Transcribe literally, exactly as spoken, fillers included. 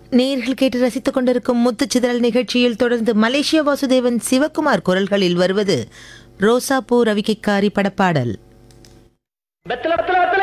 நேயர்கள் கேட்டு ரசித்துக் கொண்டிருக்கும் முத்துச்சிதறல் நிகழ்ச்சியில் தொடர்ந்து மலேசிய வாசுதேவன் சிவகுமார் குரல்களில் வருவது ரோசாப்பூ ரவிக்கைக்காரி படப்பாடல். வெத்தல வெத்தல வெத்தல